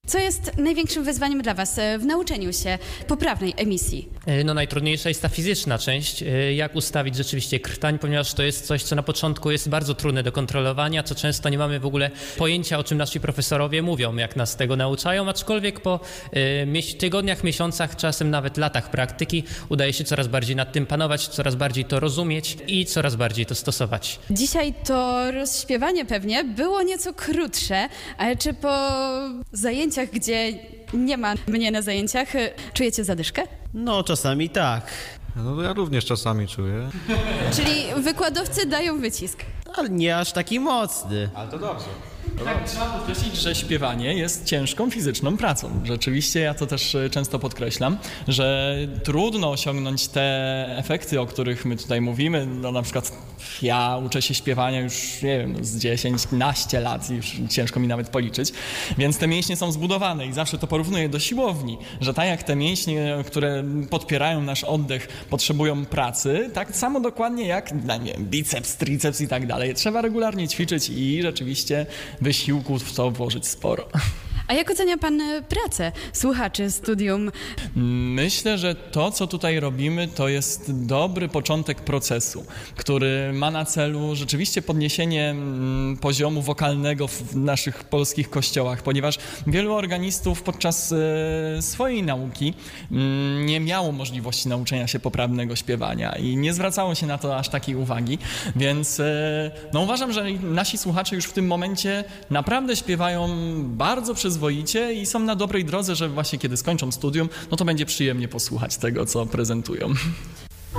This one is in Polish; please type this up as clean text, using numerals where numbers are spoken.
Co jest największym wyzwaniem dla Was w nauczeniu się poprawnej emisji? No najtrudniejsza jest ta fizyczna część, jak ustawić rzeczywiście krtań, ponieważ to jest coś, co na początku jest bardzo trudne do kontrolowania, co często nie mamy w ogóle pojęcia, o czym nasi profesorowie mówią, jak nas tego nauczają, aczkolwiek po tygodniach, miesiącach, czasem nawet latach praktyki udaje się coraz bardziej nad tym panować, coraz bardziej to rozumieć i coraz bardziej to stosować. Dzisiaj to rozśpiewanie pewnie było nieco krótsze, ale czy po zajęciach, gdzie nie ma mnie na zajęciach, czujecie zadyszkę? No, czasami tak. No ja również czasami czuję. Czyli wykładowcy dają wycisk. Ale nie aż taki mocny. Ale to dobrze. Tak, trzeba podkreślić, że śpiewanie jest ciężką fizyczną pracą. Rzeczywiście ja to też często podkreślam, że trudno osiągnąć te efekty, o których my tutaj mówimy. No na przykład ja uczę się śpiewania już, nie wiem, z 10-15 lat i już ciężko mi nawet policzyć, więc te mięśnie są zbudowane i zawsze to porównuję do siłowni, że tak jak te mięśnie, które podpierają nasz oddech, potrzebują pracy, tak samo dokładnie jak, nie wiem, biceps, triceps i tak dalej. Trzeba regularnie ćwiczyć i rzeczywiście wysiłku w to włożyć sporo. A jak ocenia Pan pracę słuchaczy studium? Myślę, że to, co tutaj robimy, to jest dobry początek procesu, który ma na celu rzeczywiście podniesienie poziomu wokalnego w naszych polskich kościołach, ponieważ wielu organistów podczas swojej nauki nie miało możliwości nauczenia się poprawnego śpiewania i nie zwracało się na to aż takiej uwagi, więc no uważam, że nasi słuchacze już w tym momencie naprawdę śpiewają bardzo przyzwoicie i są na dobrej drodze, że właśnie kiedy skończą studium, no to będzie przyjemnie posłuchać tego, co prezentują.